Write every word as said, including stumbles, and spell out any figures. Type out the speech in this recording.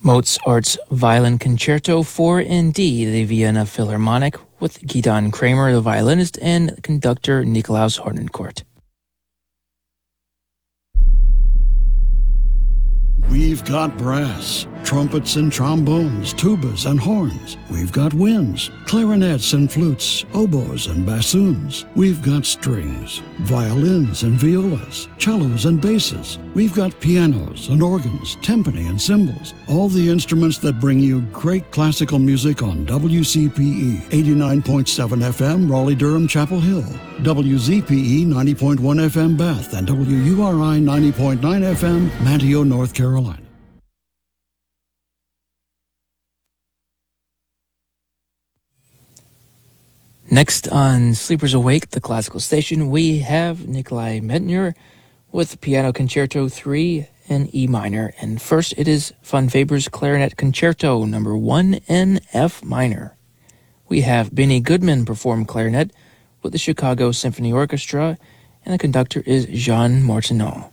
Mozart's Violin Concerto four in D, the Vienna Philharmonic, with Gidon Kramer, the violinist, and conductor Nikolaus Hornencourt. We've got brass, trumpets and trombones, tubas and horns. We've got winds, clarinets and flutes, oboes and bassoons. We've got strings, violins and violas, cellos and basses. We've got pianos and organs, timpani and cymbals. All the instruments that bring you great classical music on W C P E eighty-nine point seven F M, Raleigh-Durham, Chapel Hill, W Z P E ninety point one F M, Bath, and W U R I ninety point nine F M, Manteo, North Carolina. Next on Sleepers Awake, the classical station, we have Nikolai Medtner with Piano Concerto three in E minor. And first it is Von Weber's Clarinet Concerto number one in F minor. We have Benny Goodman perform clarinet with the Chicago Symphony Orchestra, and the conductor is Jean Martineau.